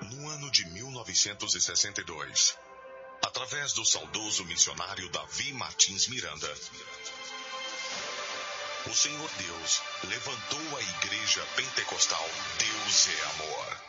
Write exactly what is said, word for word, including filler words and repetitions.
no ano de mil novecentos e sessenta e dois, através do saudoso missionário Davi Martins Miranda, o Senhor Deus levantou a Igreja Pentecostal Deus é Amor.